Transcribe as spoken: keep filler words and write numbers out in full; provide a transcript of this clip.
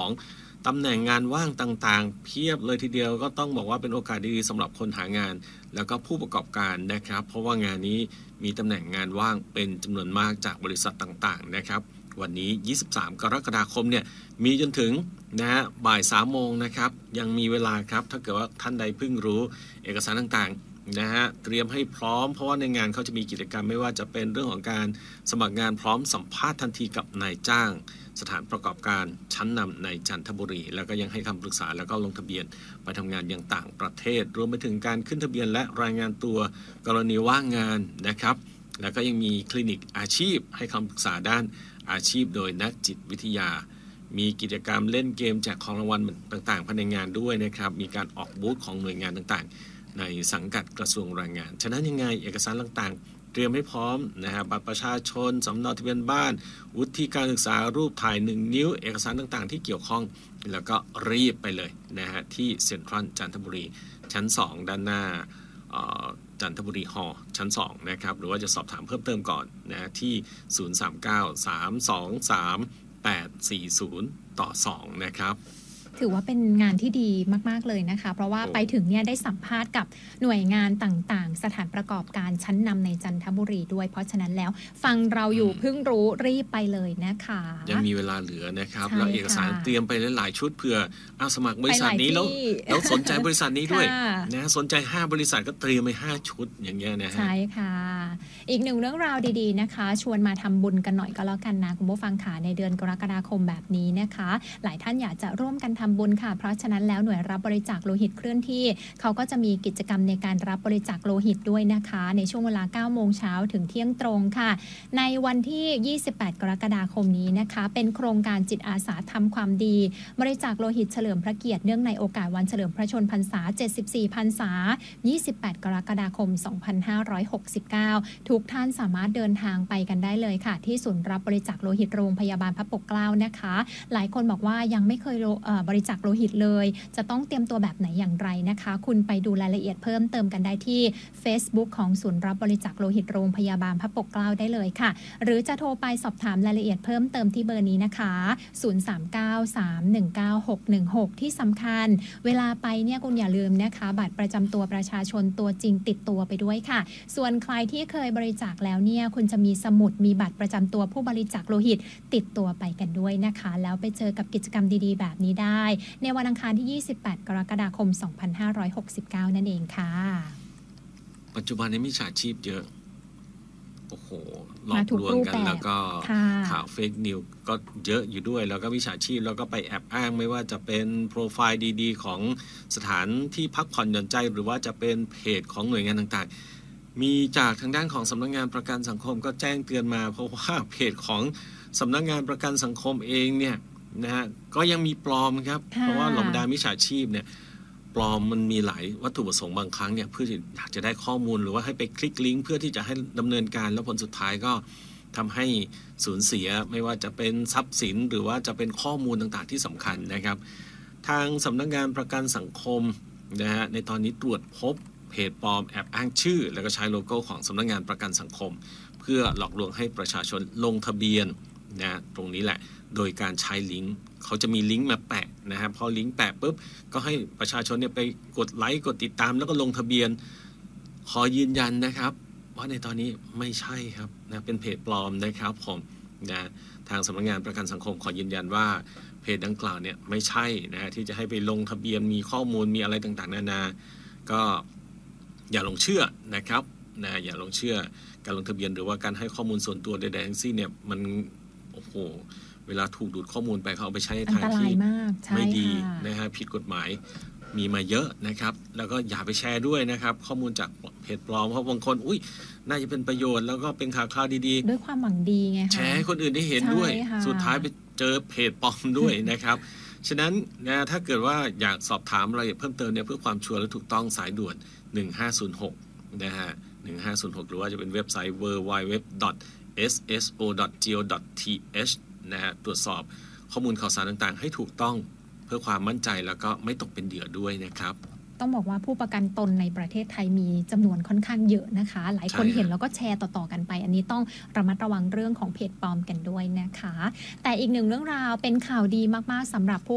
ของตำแหน่งงานว่างต่างๆเพียบเลยทีเดียวก็ต้องบอกว่าเป็นโอกาสดีๆสำหรับคนหางานแล้วก็ผู้ประกอบการนะครับเพราะว่างานนี้มีตำแหน่งงานว่างเป็นจำนวนมากจากบริษัทต่างๆนะครับวันนี้ยี่สิบสามกรกฎาคมเนี่ยมีจนถึงนะฮะบ่ายสามโมงนะครับยังมีเวลาครับถ้าเกิดว่าท่านใดเพิ่งรู้เอกสารต่างๆนะฮะเตรียมให้พร้อมเพราะว่าในงานเขาจะมีกิจกรรมไม่ว่าจะเป็นเรื่องของการสมัครงานพร้อมสัมภาษณ์ทันทีกับนายจ้างสถานประกอบการชั้นนำในจันทบุรีแล้วก็ยังให้คำปรึกษาแล้วก็ลงทะเบียนไปทำงานอย่างต่างประเทศรวมไปถึงการขึ้นทะเบียนและรายงานตัวกรณีว่างงานนะครับแล้วก็ยังมีคลินิกอาชีพให้คำปรึกษาด้านอาชีพโดยนักจิตวิทยามีกิจกรรมเล่นเกมแจกของรางวัลต่างๆภายในงานด้วยนะครับมีการออกบูธของหน่วยงานต่างๆในสังกัดกระทรวงแรงงานฉะนั้นยังไงเอกสารต่างๆเตรียมให้พร้อมนะฮะบัตรประชาชนสำเนาทะเบียนบ้านวุฒิการศึกษารูปถ่ายหนึ่งนิ้วเอกสารต่างๆที่เกี่ยวข้องแล้วก็รีบไปเลยนะฮะที่เซ็นทรัลจันทบุรีชั้นสองด้านหน้าจันทบุรีฮอลล์ชั้นสองนะครับหรือว่าจะสอบถามเพิ่มเติมก่อนนะที่ศูนย์ สาม เก้า สาม สอง สาม แปด สี่ ศูนย์ ต่อสองนะครับถือว่าเป็นงานที่ดีมากๆเลยนะคะเพราะว่าไปถึงเนี่ยได้สัมภาษณ์กับหน่วยงานต่างๆสถานประกอบการชั้นนำในจันทบุรีด้วยเพราะฉะนั้นแล้วฟังเราอยู่เพิ่งรู้รีบไปเลยนะคะยังมีเวลาเหลือนะครับแล้วเอกสารเตรียมไปหลายๆชุดเผื่อเอาสมัครบริษัทนี้แล้วแล้วสนใจบริษัทนี้ด้วยนะสนใจห้าบริษัทก็เตรียมไปห้าชุดอย่างเงี้ยนะฮะใช่ค่ะอีกหนึ่งเรื่องราวดีๆนะคะชวนมาทำบุญกันหน่อยก็แล้วกันนะคุณผู้ฟังค่ะในเดือนกรกฎาคมแบบนี้นะคะหลายท่านอยากจะร่วมกันทำบุญค่ะเพราะฉะนั้นแล้วหน่วยรับบริจาคโลหิตเคลื่อนที่เขาก็จะมีกิจกรรมในการรับบริจาคโลหิตด้วยนะคะในช่วงเวลา เก้าโมงเช้าถึงเที่ยงตรงค่ะในวันที่ยี่สิบแปดกรกฎาคมนี้นะคะเป็นโครงการจิตอาสาทำความดีบริจาคโลหิตเฉลิมพระเกียรติเนื่องในโอกาสวันเฉลิมพระชนพรรษาเจ็ดสิบสี่พรรษายี่สิบแปดกรกฎาคมสองพันห้าร้อยหกสิบเก้าทุกท่านสามารถเดินทางไปกันได้เลยค่ะที่ศูนย์รับบริจาคโลหิตโรงพยาบาลพระปกเกล้านะคะหลายคนบอกว่ายังไม่เคยบริจาคโลหิตเลยจะต้องเตรียมตัวแบบไหนอย่างไรนะคะคุณไปดูรายละเอียดเพิ่มเติมกันได้ที่ Facebook ของศูนย์รับบริจาคโลหิตโรงพยาบาลพระปกเกล้าได้เลยค่ะหรือจะโทรไปสอบถามรายละเอียดเพิ่มเติมที่เบอร์นี้นะคะศูนย์ สาม เก้า สาม หนึ่ง เก้า หก หนึ่ง หกที่สำคัญเวลาไปเนี่ยคุณอย่าลืมนะคะบัตรประจำตัวประชาชนตัวจริงติดตัวไปด้วยค่ะส่วนใครที่เคยบริจาคแล้วเนี่ยคุณจะมีสมุดมีบัตรประจำตัวผู้บริจาคโลหิตติดตัวไปกันด้วยนะคะแล้วไปเจอกับกิจกรรมดีๆแบบนี้ได้ในวันอังคารที่ยี่สิบแปดกรกฎาคมสองพันห้าร้อยหกสิบเก้านั่นเองค่ะปัจจุบันนี้มิจฉาชีพเยอะโอ้โหหลอกลวงกันแล้วก็ข่าวเฟกนิวก็เยอะอยู่ด้วยแล้วก็มิจฉาชีพแล้วก็ไปแอบอ้างไม่ว่าจะเป็นโปรไฟล์ดีๆของสถานที่พักผ่อนหย่อนใจหรือว่าจะเป็นเพจของหน่วยงานต่างๆมีจากทางด้านของสำนักงานประกันสังคมก็แจ้งเตือนมาเพราะว่าเพจของสำนักงานประกันสังคมเองเนี่ยนะฮะก็ยังมีปลอมครับเพราะว่าเหล่าบรรดามิจฉาชีพเนี่ยปลอมมันมีหลายวัตถุประสงค์บางครั้งเนี่ยเพื่ออยากจะได้ข้อมูลหรือว่าให้ไปคลิกลิงก์เพื่อที่จะให้ดำเนินการแล้วผลสุดท้ายก็ทำให้สูญเสียไม่ว่าจะเป็นทรัพย์สินหรือว่าจะเป็นข้อมูลต่างๆที่สำคัญนะครับทางสำนักงานประกันสังคมนะฮะในตอนนี้ตรวจพบเพจปลอมแอบอ้างชื่อแล้วก็ใช้โลโก้ของสำนักงานประกันสังคมเพื่อหลอกลวงให้ประชาชนลงทะเบียนนะตรงนี้แหละโดยการใช้ลิงก์เขาจะมีลิงก์มาแปะนะครับพอลิงก์แปะปุ๊บก็ให้ประชาชนเนี่ยไปกดไลค์กดติดตามแล้วก็ลงทะเบียนขอยืนยันนะครับว่าในตอนนี้ไม่ใช่ครับนะเป็นเพจปลอมนะครับผมนะทางสำนักงานประกันสังคมขอยืนยันว่าเพจดังกล่าวเนี่ยไม่ใช่นะที่จะให้ไปลงทะเบียนมีข้อมูลมีอะไรต่างๆนานาก็อย่าลงเชื่อนะครับนะอย่าลงเชื่อการลงทะเบียนหรือว่าการให้ข้อมูลส่วนตัวใดๆทั้งสิ้นเนี่ยมันโอ้โหเวลาถูกดูดข้อมูลไปเขาเอาไปใช้ในทางที่ไม่ดีนะฮะผิดกฎหมายมีมาเยอะนะครับแล้วก็อย่าไปแชร์ด้วยนะครับข้อมูลจากเพจปลอมเพราะบางคนอุ้ยน่าจะเป็นประโยชน์แล้วก็เป็นข่าวคราวดีๆด้วยความหวังดีไงคะแชร์ให้คนอื่นได้เห็นด้วยสุดท้ายไปเจอเพจปลอมด้วยนะครับฉะนั้นนะถ้าเกิดว่าอยากสอบถามรายละเอียดเพิ่มเติมเนี่ยเพื่อความชัวร์และถูกต้องสายด่วนหนึ่งห้าศูนย์หกนะฮะหนึ่งห้าศูนย์หกหรือว่าจะเป็นเว็บไซต์ ดับเบิลยู ดับเบิลยู ดับเบิลยู ดอท เอส เอส โอ ดอท จี โอ ดอท ที เอช นะฮะตรวจสอบข้อมูลข่าวสารต่างๆให้ถูกต้องเพื่อความมั่นใจแล้วก็ไม่ตกเป็นเหยื่อด้วยนะครับต้องบอกว่าผู้ประกันตนในประเทศไทยมีจำนวนค่อนข้างเยอะนะคะหลายคนเห็นแล้วก็แชร์ต่อๆกันไปอันนี้ต้องระมัดระวังเรื่องของเพจปลอมกันด้วยนะคะแต่อีกหนึ่งเรื่องราวเป็นข่าวดีมากๆสำหรับผู้